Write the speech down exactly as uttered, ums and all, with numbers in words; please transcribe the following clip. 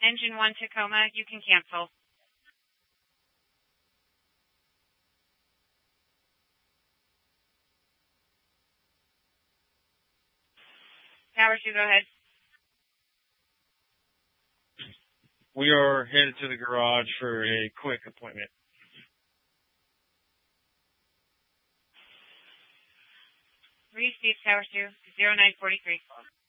Engine one Tacoma, you can cancel. Tower two, go ahead. We are headed to the garage for a quick appointment. Receive Tower two, zero nine four three.